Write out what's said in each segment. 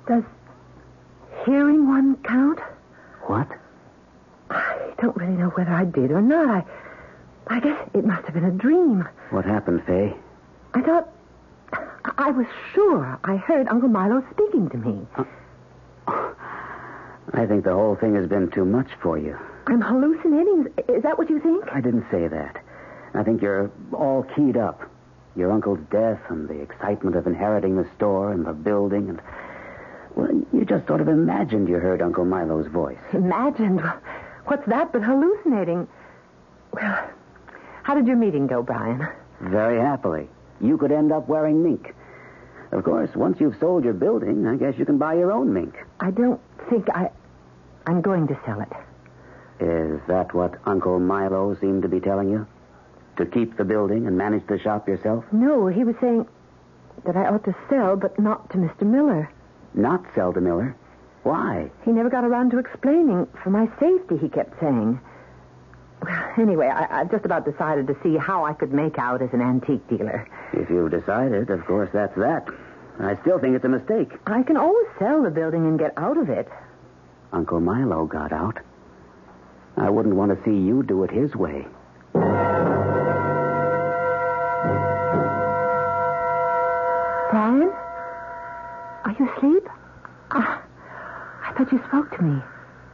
Does hearing one count? What? I don't really know whether I did or not. I guess it must have been a dream. What happened, Fay? I was sure I heard Uncle Milo speaking to me. I think the whole thing has been too much for you. I'm hallucinating? Is that what you think? I didn't say that. I think you're all keyed up. Your uncle's death and the excitement of inheriting the store and the building and... Well, you just sort of imagined you heard Uncle Milo's voice. Imagined? What's that but hallucinating? Well, how did your meeting go, Brian? Very happily. You could end up wearing mink. Of course, once you've sold your building, I guess you can buy your own mink. I don't think I'm going to sell it. Is that what Uncle Milo seemed to be telling you? To keep the building and manage the shop yourself? No, he was saying that I ought to sell, but not to Mr. Miller. Not sell to Miller? Why? He never got around to explaining. For my safety, he kept saying. Well, anyway, I've just about decided to see how I could make out as an antique dealer. If you've decided, of course, that's that. I still think it's a mistake. I can always sell the building and get out of it. Uncle Milo got out. I wouldn't want to see you do it his way. Brian? Are you asleep? I thought you spoke to me.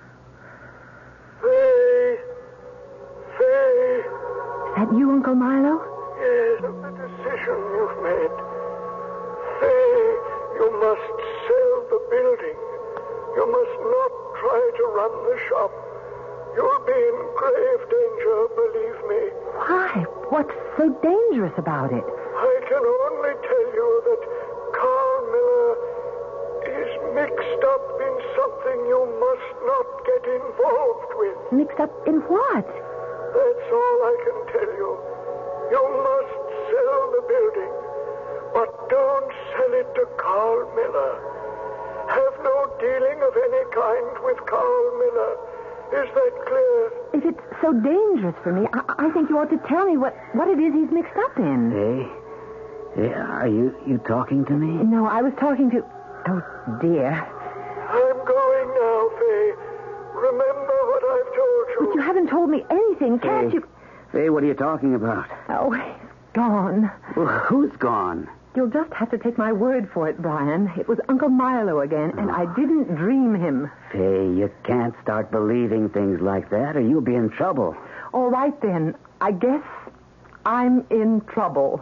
Faye! Faye! Is that you, Uncle Milo? Yes, the decision you've made. Faye, you must sell the building. You must not try to run the shop. You'll be in grave danger, believe me. Why? What's so dangerous about it? I can only tell you that Carl Miller is mixed up in something you must not get involved with. Mixed up in what? That's all I can tell you. You must sell the building, but don't sell it to Carl Miller. Have no dealing of any kind with Carl Miller. Is that clear? If it's so dangerous for me, I think you ought to tell me what it is he's mixed up in. Hey, are you talking to me? No, I was talking to... Oh, dear. I'm going now, Faye. Remember what I've told you. But you haven't told me anything, can't you? Faye, what are you talking about? Oh, he's gone. Well, who's gone? You'll just have to take my word for it, Brian. It was Uncle Milo again, and I didn't dream him. Faye, you can't start believing things like that, or you'll be in trouble. All right, then. I guess I'm in trouble.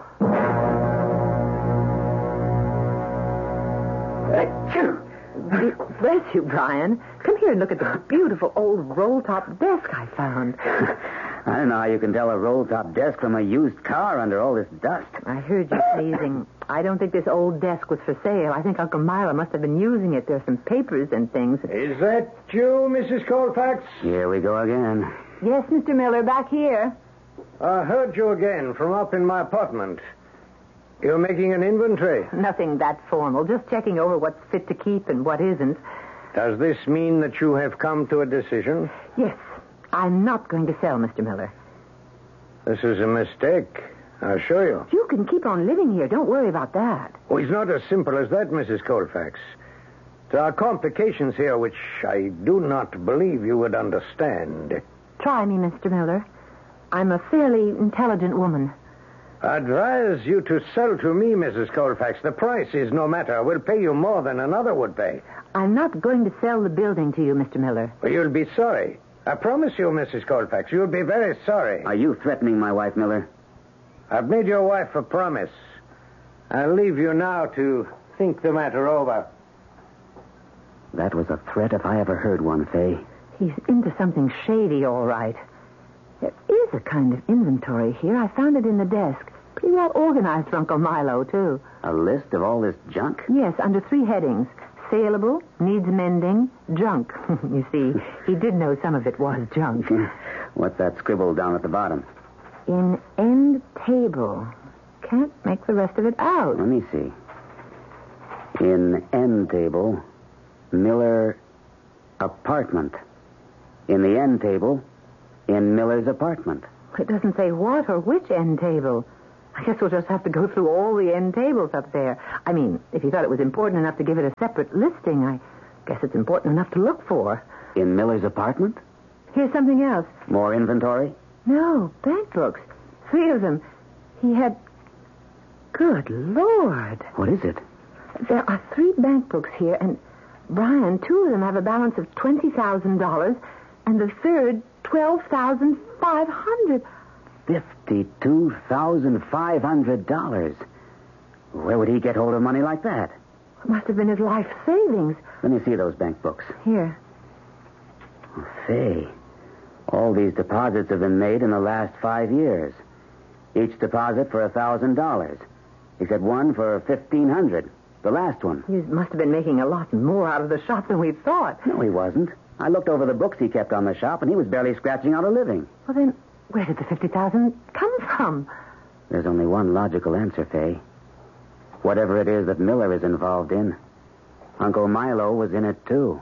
Bless you, Brian. Come here and look at the beautiful old roll-top desk I found. I don't know how you can tell a roll-top desk from a used car under all this dust. I heard you sneezing. I don't think this old desk was for sale. I think Uncle Milo must have been using it. There's some papers and things. Is that you, Mrs. Colfax? Here we go again. Yes, Mr. Miller, back here. I heard you again from up in my apartment. You're making an inventory. Nothing that formal. Just checking over what's fit to keep and what isn't. Does this mean that you have come to a decision? Yes. I'm not going to sell, Mr. Miller. This is a mistake, I assure you. You can keep on living here. Don't worry about that. Oh, it's not as simple as that, Mrs. Colfax. There are complications here which I do not believe you would understand. Try me, Mr. Miller. I'm a fairly intelligent woman. I advise you to sell to me, Mrs. Colfax. The price is no matter. We'll pay you more than another would pay. I'm not going to sell the building to you, Mr. Miller. Well, you'll be sorry. I promise you, Mrs. Colfax, you'll be very sorry. Are you threatening my wife, Miller? I've made your wife a promise. I'll leave you now to think the matter over. That was a threat if I ever heard one, Faye. He's into something shady, all right. There is a kind of inventory here. I found it in the desk. Pretty well organized for Uncle Milo, too. A list of all this junk? Yes, under 3 headings. Saleable, needs mending, junk. You see, he did know some of it was junk. What's that scribble down at the bottom? In end table. Can't make the rest of it out. Let me see. In end table, Miller apartment. In the end table, in Miller's apartment. It doesn't say what or which end table. I guess we'll just have to go through all the end tables up there. I mean, if you thought it was important enough to give it a separate listing, I guess it's important enough to look for. In Miller's apartment? Here's something else. More inventory? No, bank books. 3 of them. He had... Good Lord. What is it? There are 3 bank books here, and, Brian, 2 of them have a balance of $20,000, and the third, $12,500. $52,500. Where would he get hold of money like that? It must have been his life savings. Let me see those bank books. Here. Oh, say, all these deposits have been made in the last 5 years. Each deposit for $1,000. Except one for $1,500. The last one. He must have been making a lot more out of the shop than we thought. No, he wasn't. I looked over the books he kept on the shop, and he was barely scratching out a living. Well, then, where did the $50,000 come from? There's only one logical answer, Fay. Whatever it is that Miller is involved in, Uncle Milo was in it, too.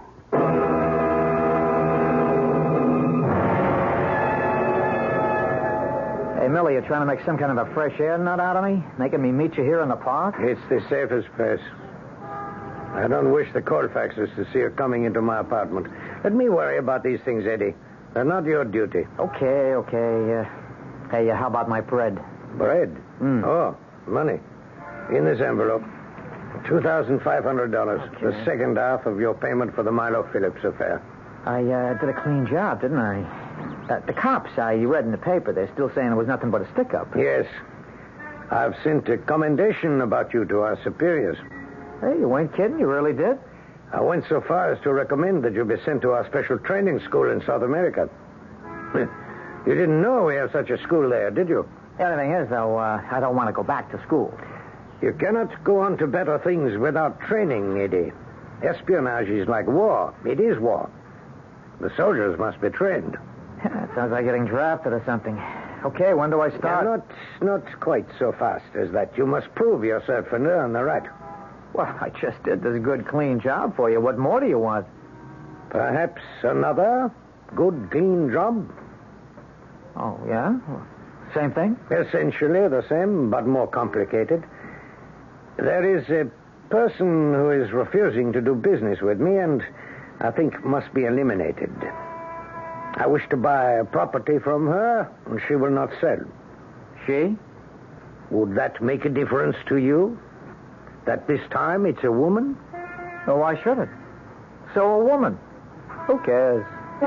Hey, Millie, you trying to make some kind of a fresh air nut out of me? Making me meet you here in the park? It's the safest place. I don't wish the Colfaxes to see her coming into my apartment. Let me worry about these things, Eddie. They're not your duty. Okay. Hey, how about my bread? Bread? Oh, money. In this envelope. $2,500. Okay. The second half of your payment for the Milo Phillips affair. I did a clean job, didn't I? The cops, I read in the paper, they're still saying it was nothing but a stick-up. Yes. I've sent a commendation about you to our superiors. Hey, you weren't kidding? You really did? I went so far as to recommend that you be sent to our special training school in South America. You didn't know we have such a school there, did you? The only thing is, though, I don't want to go back to school. You cannot go on to better things without training, Eddie. Espionage is like war. It is war. The soldiers must be trained. It sounds like getting drafted or something. Okay, when do I start? Not quite so fast as that. You must prove yourself and earn the right. Well, I just did this good, clean job for you. What more do you want? Perhaps another good, clean job? Oh, yeah? Well, same thing? Essentially the same, but more complicated. There is a person who is refusing to do business with me and I think must be eliminated. I wish to buy a property from her, and she will not sell. She? Would that make a difference to you? That this time it's a woman? Well, why should it? So a woman. Who cares?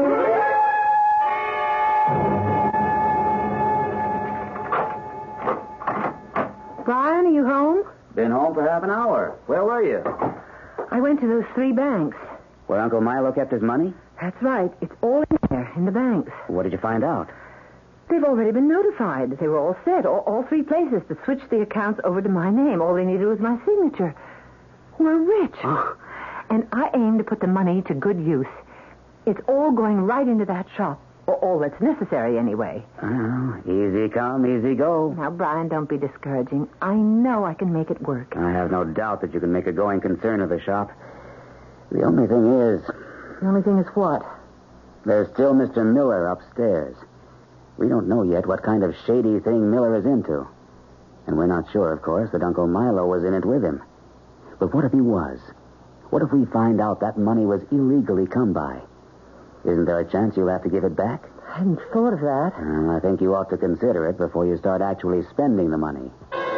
Brian, are you home? Been home for half an hour. Where were you? I went to those 3 banks. Where Uncle Milo kept his money? That's right. It's all in there, in the banks. What did you find out? They've already been notified. They were all set, all 3 places, to switch the accounts over to my name. All they needed was my signature. We're rich. Oh. And I aim to put the money to good use. It's all going right into that shop. Or all that's necessary, anyway. Oh, easy come, easy go. Now, Brian, don't be discouraging. I know I can make it work. I have no doubt that you can make a going concern of the shop. The only thing is... The only thing is what? There's still Mr. Miller upstairs. We don't know yet what kind of shady thing Miller is into. And we're not sure, of course, that Uncle Milo was in it with him. But what if he was? What if we find out that money was illegally come by? Isn't there a chance you'll have to give it back? I hadn't thought of that. I think you ought to consider it before you start actually spending the money.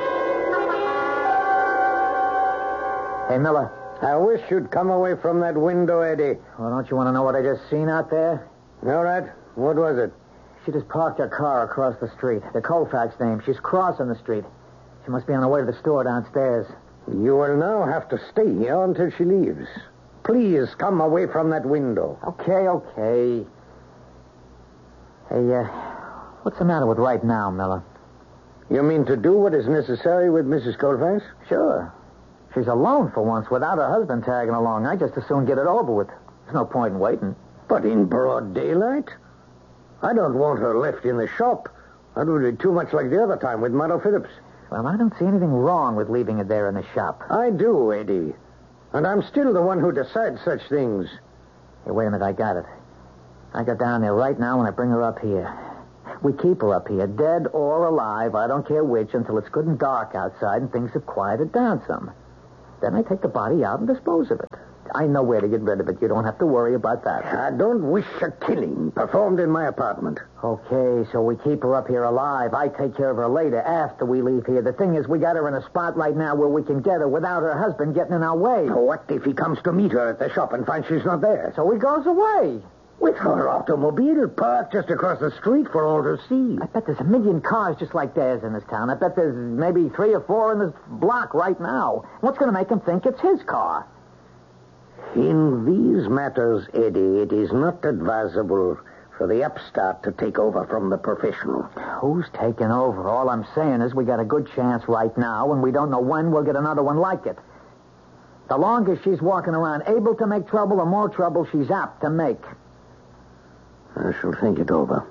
Hey, Miller. I wish you'd come away from that window, Eddie. Well, don't you want to know what I just seen out there? All right. What was it? She just parked her car across the street. The Colfax name. She's crossing the street. She must be on her way to the store downstairs. You will now have to stay here until she leaves. Please come away from that window. Okay. Hey, what's the matter with right now, Miller? You mean to do what is necessary with Mrs. Colfax? Sure. She's alone for once without her husband tagging along. I just as soon get it over with. There's no point in waiting. But in broad daylight? I don't want her left in the shop. That would be too much like the other time with Milo Phillips. Well, I don't see anything wrong with leaving her there in the shop. I do, Eddie. And I'm still the one who decides such things. Hey, wait a minute, I got it. I go down there right now and I bring her up here. We keep her up here, dead or alive, I don't care which, until it's good and dark outside and things have quieted down some. Then I take the body out and dispose of it. I know where to get rid of it. You don't have to worry about that. I don't wish a killing performed in my apartment. Okay, so we keep her up here alive. I take care of her later, after we leave here. The thing is, we got her in a spot right now where we can get her without her husband getting in our way. What if he comes to meet her at the shop and finds she's not there? So he goes away. With her automobile parked just across the street for all to see. I bet there's a million cars just like theirs in this town. I bet there's maybe 3 or 4 in this block right now. What's going to make him think it's his car? In these matters, Eddie, it is not advisable for the upstart to take over from the professional. Who's taking over? All I'm saying is we got a good chance right now, and we don't know when we'll get another one like it. The longer she's walking around able to make trouble, the more trouble she's apt to make. I shall think it over.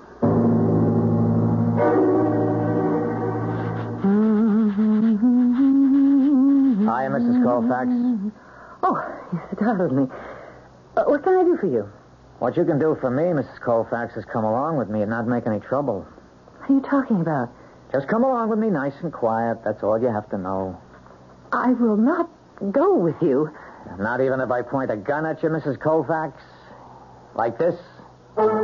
Hi, Mrs. Colfax. Oh, you startled me. What can I do for you? What you can do for me, Mrs. Colfax, is come along with me and not make any trouble. What are you talking about? Just come along with me nice and quiet. That's all you have to know. I will not go with you. Not even if I point a gun at you, Mrs. Colfax? Like this?